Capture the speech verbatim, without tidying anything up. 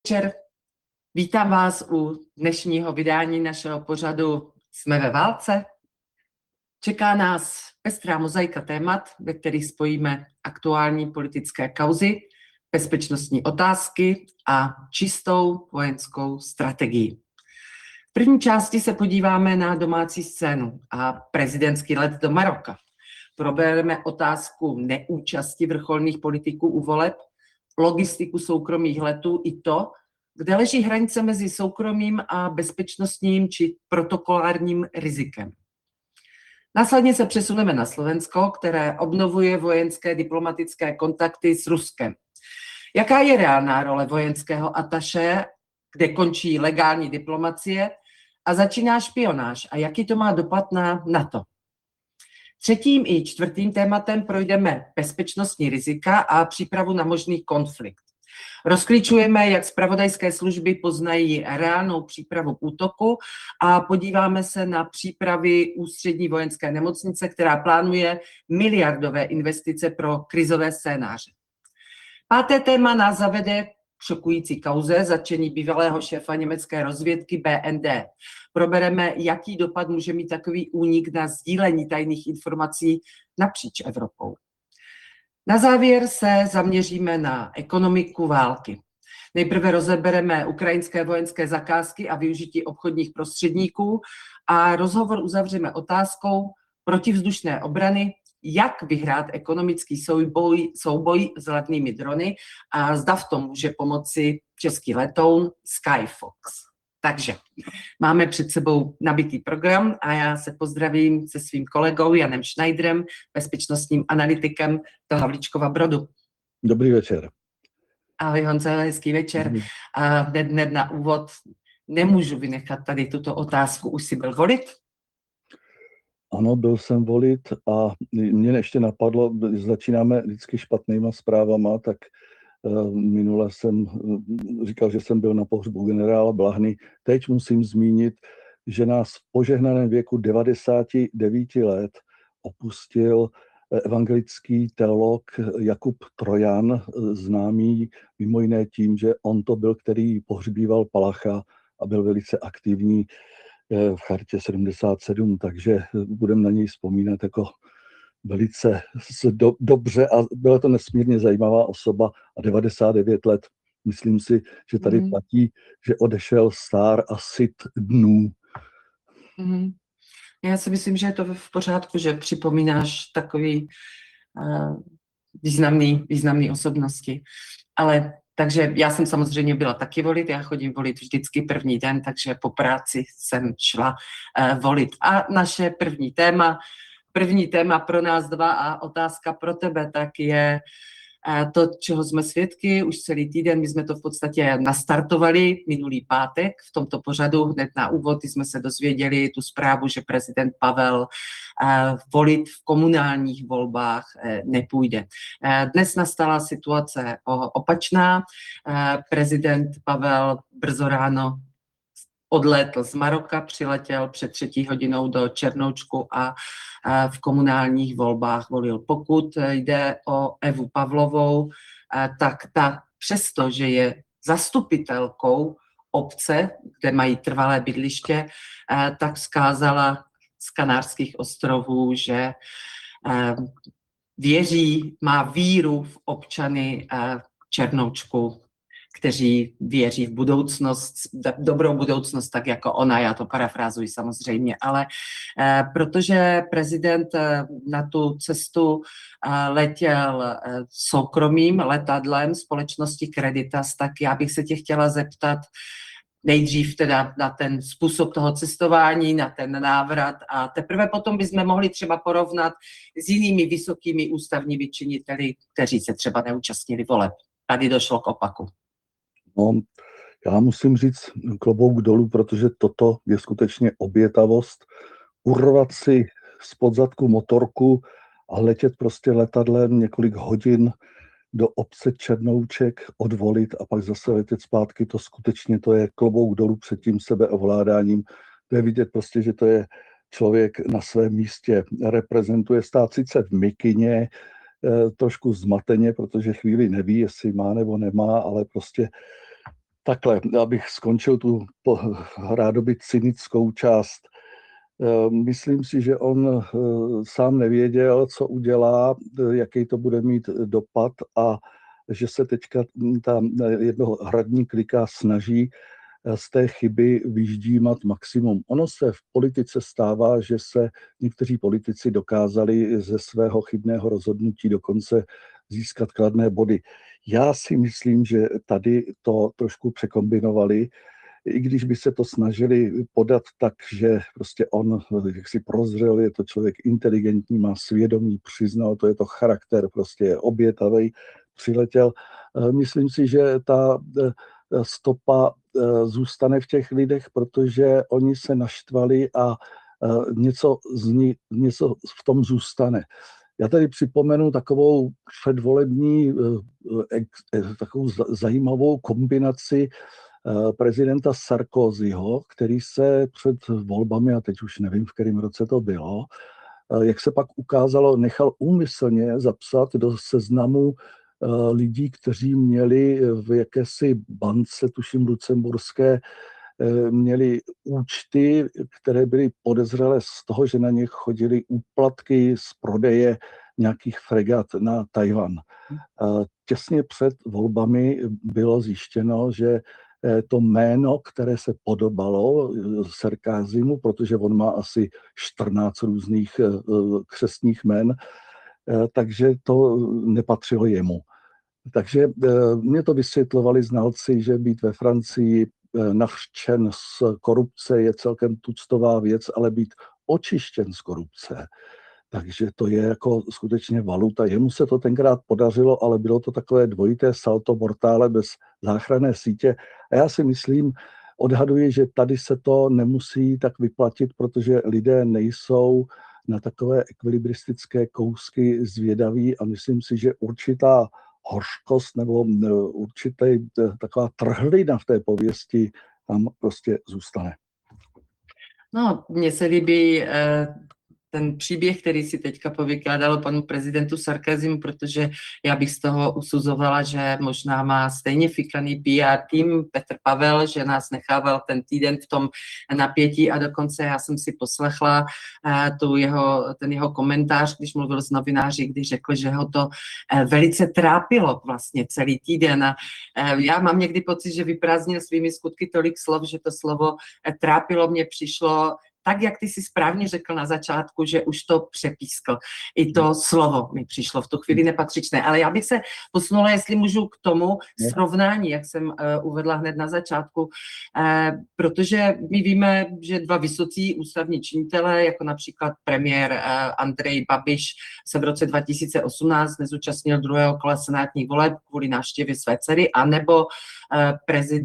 večer. Vítám vás u dnešního vydání našeho pořadu Jsme ve válce. Čeká nás pestrá mozaika témat, ve kterých spojíme aktuální politické kauzy, bezpečnostní otázky a čistou vojenskou strategii. V první části se podíváme na domácí scénu a prezidentský let do Maroka. Probereme otázku neúčasti vrcholných politiků u voleb, logistiku soukromých letů i to, kde leží hranice mezi soukromým a bezpečnostním či protokolárním rizikem. Následně se přesuneme na Slovensko, které obnovuje vojenské diplomatické kontakty s Ruskem. Jaká je reálná role vojenského ataše, kde končí legální diplomacie a začíná špionáž a jaký to má dopad na NATO? Třetím i čtvrtým tématem projdeme bezpečnostní rizika a přípravu na možný konflikt. Rozklíčujeme, jak zpravodajské služby poznají reálnou přípravu k útoku a podíváme se na přípravy ústřední vojenské nemocnice, která plánuje miliardové investice pro krizové scénáře. Páté téma nás zavede k šokující kauze zatčení bývalého šéfa německé rozvědky B N D. Probereme, jaký dopad může mít takový únik na sdílení tajných informací napříč Evropou. Na závěr se zaměříme na ekonomiku války. Nejprve rozebereme ukrajinské vojenské zakázky a využití obchodních prostředníků a rozhovor uzavřeme otázkou protivzdušné obrany, jak vyhrát ekonomický souboj, souboj s levnými drony a zda v tom může pomoci český letoun Skyfox. Takže máme před sebou nabitý program a já se pozdravím se svým kolegou Janem Schneiderem, bezpečnostním analytikem do Havlíčkova Brodu. Dobrý večer. Ahoj Honzo, hezký večer. Mm. A hned na úvod nemůžu vynechat tady tuto otázku. Už jsi byl volit? Ano, byl jsem volit a mě ještě napadlo, začínáme vždycky špatnýma zprávama, tak minule jsem říkal, že jsem byl na pohřbu generála Blahny. Teď musím zmínit, že nás v požehnaném věku devadesáti devíti let opustil evangelický teolog Jakub Trojan, známý mimo jiné tím, že on to byl, který pohřbíval Palacha a byl velice aktivní v Chartě sedmdesát sedm, takže budeme na něj vzpomínat jako velice do, dobře a byla to nesmírně zajímavá osoba a devadesát devět let. Myslím si, že tady mm. platí, že odešel star a syt dnů. Mm. Já si myslím, že je to v pořádku, že připomínáš takový uh, významný, významný osobnosti. Ale takže já jsem samozřejmě byla taky volit, já chodím volit vždycky první den, takže po práci jsem šla uh, volit. A naše první téma První téma pro nás dva a otázka pro tebe, tak je to, čeho jsme svědky už celý týden. My jsme to v podstatě nastartovali minulý pátek v tomto pořadu. Hned na úvod jsme se dozvěděli tu zprávu, že prezident Pavel volit v komunálních volbách nepůjde. Dnes nastala situace opačná. Prezident Pavel brzo ráno odlétl z Maroka, přiletěl před třetí hodinou do Černoučku a v komunálních volbách volil. Pokud jde o Evu Pavlovou, tak ta přesto, že je zastupitelkou obce, kde mají trvalé bydliště, tak vzkázala z Kanárských ostrovů, že věří, má víru v občany Černoučku, kteří věří v budoucnost, dobrou budoucnost, tak jako ona, já to parafrázuji samozřejmě, ale eh, protože prezident eh, na tu cestu eh, letěl eh, soukromým letadlem společnosti Creditas, tak já bych se tě chtěla zeptat nejdřív teda na ten způsob toho cestování, na ten návrat a teprve potom bychom mohli třeba porovnat s jinými vysokými ústavními činiteli, kteří se třeba neúčastnili voleb. Tady došlo k opaku. No, já musím říct klobouk dolů, protože toto je skutečně obětavost. Urvat si spod zadku motorku a letět prostě letadlem několik hodin do obce Černouček, odvolit a pak zase letět zpátky, to skutečně to je klobouk dolů před tím sebeovládáním. To je vidět prostě, že to je člověk na svém místě, reprezentuje stát sice v mikině, trošku zmateně, protože chvíli neví, jestli má nebo nemá, ale prostě Takhle, abych skončil tu po, rádoby cynickou část. Myslím si, že on sám nevěděl, co udělá, jaký to bude mít dopad a že se teďka ta jednohradní klika snaží z té chyby vyždímat maximum. Ono se v politice stává, že se někteří politici dokázali ze svého chybného rozhodnutí dokonce získat kladné body. Já si myslím, že tady to trošku překombinovali, i když by se to snažili podat tak, že prostě on, jak si prozřel, je to člověk inteligentní, má svědomí, přiznal, to je to charakter, prostě je obětavej, přiletěl. Myslím si, že ta stopa zůstane v těch lidech, protože oni se naštvali a něco, z ní, něco v tom zůstane. Já tady připomenu takovou předvolební, takovou zajímavou kombinaci prezidenta Sarkozyho, který se před volbami, a teď už nevím, v kterém roce to bylo, jak se pak ukázalo, nechal úmyslně zapsat do seznamu lidí, kteří měli v jakési bance, tuším lucemburské, měli účty, které byly podezřelé z toho, že na nich chodily úplatky z prodeje nějakých fregat na Tajvan. Těsně před volbami bylo zjištěno, že to jméno, které se podobalo Sarkozymu, protože on má asi čtrnáct různých křestních jmen, takže to nepatřilo jemu. Takže mě to vysvětlovali znalci, že být ve Francii navřčen z korupce je celkem tuctová věc, ale být očištěn z korupce, takže to je jako skutečně valuta. Jemu se to tenkrát podařilo, ale bylo to takové dvojité salto mortále bez záchranné sítě. A já si myslím, odhaduji, že tady se to nemusí tak vyplatit, protože lidé nejsou na takové ekvilibristické kousky zvědaví a myslím si, že určitá hořkost nebo určitá taková trhlina v té pověsti tam prostě zůstane. No, mně se líbí eh, ten příběh, který si teďka povykládal panu prezidentu Sarkozymu, protože já bych z toho usuzovala, že možná má stejně fikaný P R tým Petr Pavel, že nás nechával ten týden v tom napětí a dokonce já jsem si poslechla eh, tu jeho, ten jeho komentář, když mluvil s novináři, když řekl, že ho to eh, velice trápilo vlastně celý týden a eh, já mám někdy pocit, že vyprázdnil svými skutky tolik slov, že to slovo eh, trápilo mě přišlo tak, jak ty si správně řekl na začátku, že už to přepískl. I to slovo mi přišlo v tu chvíli nepatřičné. Ale já bych se posunula, jestli můžu, k tomu srovnání, jak jsem uh, uvedla hned na začátku, uh, protože my víme, že dva vysocí ústavní činitelé, jako například premiér uh, Andrej Babiš se v roce dva tisíce osmnáct nezúčastnil druhého kola senátních voleb kvůli návštěvě své dcery, anebo uh, prezident